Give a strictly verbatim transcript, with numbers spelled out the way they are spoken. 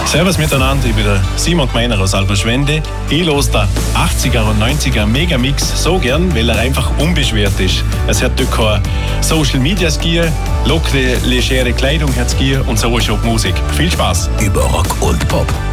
Servus miteinander, ich bin der Simon Gmeiner aus Alberschwende. Ich höre den achtziger und neunziger Megamix so gern, weil er einfach unbeschwert ist. Es hat dort kein Social Media Skier, lockere, legere Kleidung hat Skier und so ist auch die Musik. Viel Spaß! Über Rock und Pop.